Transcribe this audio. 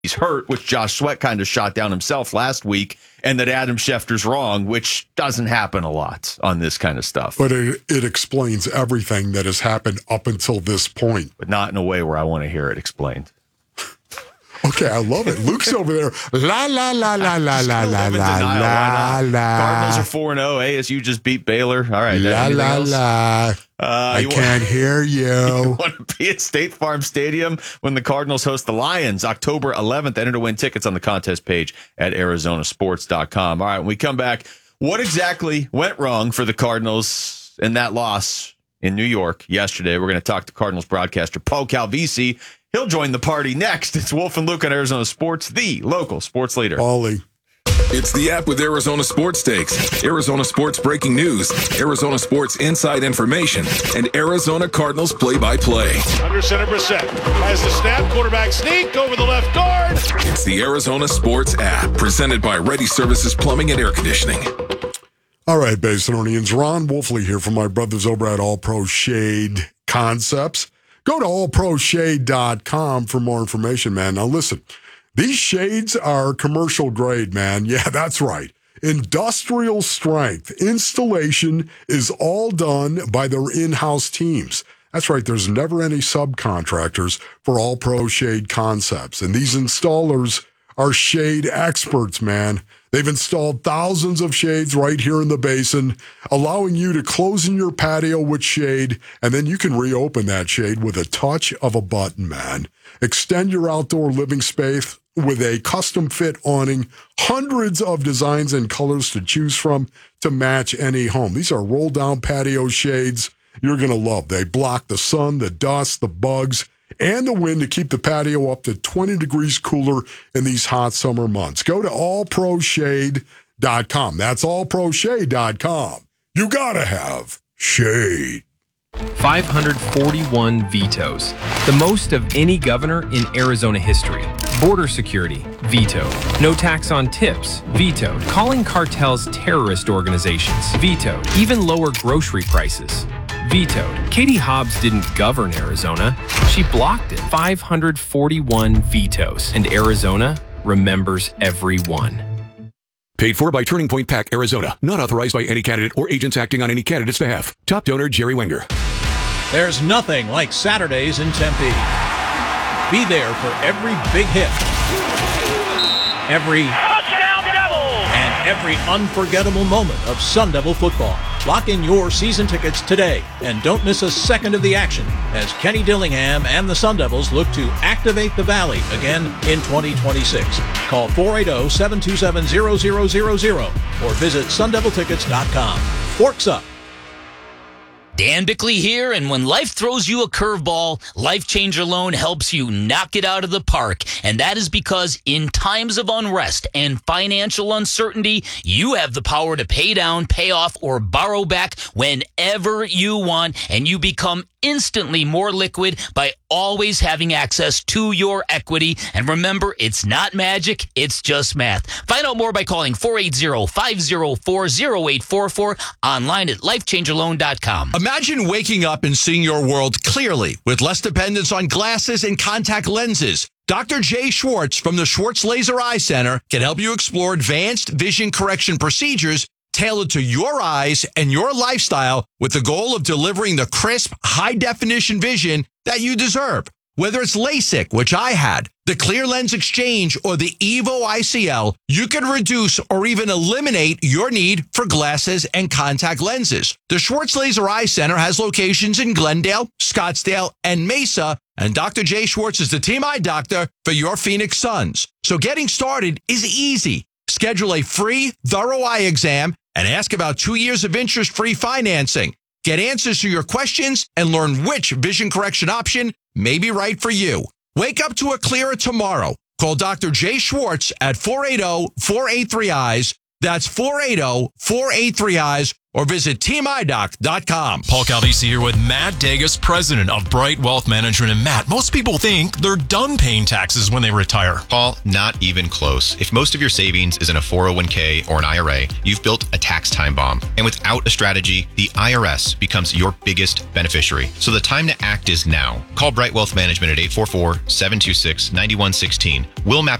he's hurt, which Josh Sweat kind of shot down himself last week, and that Adam Schefter's wrong, which doesn't happen a lot on this kind of stuff. But it explains everything that has happened up until this point. But not in a way where I want to hear it explained. Okay, I love it. Luke's over there. La, la, la, la, la, la, la, la, la. Cardinals are 4-0. ASU just beat Baylor. All right. La, la, la. I can't hear you. You want to be at State Farm Stadium when the Cardinals host the Lions October 11th. Enter to win tickets on the contest page at arizonasports.com. All right, when we come back, what exactly went wrong for the Cardinals in that loss in New York yesterday? We're going to talk to Cardinals broadcaster Paul Calvisi. He'll join the party next. It's Wolf and Luke on Arizona Sports, the local sports leader. Paulie. It's the app with Arizona Sports Takes, Arizona Sports breaking news, Arizona Sports inside information, and Arizona Cardinals play-by-play. Under center, Brissett has the snap, quarterback sneak over the left guard. It's the Arizona Sports app, presented by Ready Services Plumbing and Air Conditioning. All right, Basinonians, Ron Wolfley here from my brothers over at All Pro Shade Concepts. Go to allproshade.com for more information, man. Now, listen, these shades are commercial grade, man. Yeah, that's right. Industrial strength. Installation is all done by their in-house teams. That's right. There's never any subcontractors for All Pro Shade Concepts. And these installers are shade experts, man. They've installed thousands of shades right here in the basin, allowing you to close in your patio with shade, and then you can reopen that shade with a touch of a button, man. Extend your outdoor living space with a custom-fit awning, hundreds of designs and colors to choose from to match any home. These are roll-down patio shades you're going to love. They block the sun, the dust, the bugs, and the wind to keep the patio up to 20 degrees cooler in these hot summer months. Go to allproshade.com. That's allproshade.com. You gotta have shade. 541 vetoes, the most of any governor in Arizona history. Border security, vetoed. No tax on tips, vetoed. Calling cartels terrorist organizations, vetoed. Even lower grocery prices, vetoed. Katie Hobbs didn't govern Arizona. She blocked it. 541 vetoes. And Arizona remembers every one. Paid for by Turning Point PAC, Arizona. Not authorized by any candidate or agents acting on any candidate's behalf. Top donor, Jerry Wenger. There's nothing like Saturdays in Tempe. Be there for every big hit, every touchdown Devils, and every unforgettable moment of Sun Devil football. Lock in your season tickets today and don't miss a second of the action as Kenny Dillingham and the Sun Devils look to activate the Valley again in 2026. Call 480-727-0000 or visit sundeviltickets.com. Forks up. Dan Bickley here, and when life throws you a curveball, Life Changer Loan helps you knock it out of the park. And that is because in times of unrest and financial uncertainty, you have the power to pay down, pay off, or borrow back whenever you want, and you become instantly more liquid by always having access to your equity. And remember, it's not magic, it's just math. Find out more by calling 480-504-0844, online at lifechangerloan.com. Imagine waking up and seeing your world clearly with less dependence on glasses and contact lenses. Dr. Jay Schwartz from the Schwartz Laser Eye Center can help you explore advanced vision correction procedures tailored to your eyes and your lifestyle with the goal of delivering the crisp, high-definition vision that you deserve. Whether it's LASIK, which I had, the Clear Lens Exchange, or the EVO ICL, you can reduce or even eliminate your need for glasses and contact lenses. The Schwartz Laser Eye Center has locations in Glendale, Scottsdale, and Mesa, and Dr. Jay Schwartz is the team eye doctor for your Phoenix Suns. So getting started is easy. Schedule a free, thorough eye exam and ask about 2 years of interest-free financing. Get answers to your questions and learn which vision correction option may be right for you. Wake up to a clearer tomorrow. Call Dr. Jay Schwartz at 480-483-EYES That's 480-483-EYES or visit teamidoc.com. Paul Calvisi here with Matt Degas, president of Bright Wealth Management. And Matt, most people think they're done paying taxes when they retire. Paul, not even close. If most of your savings is in a 401k or an IRA, you've built a tax time bomb. And without a strategy, the IRS becomes your biggest beneficiary. So the time to act is now. Call Bright Wealth Management at 844-726-9116. We'll map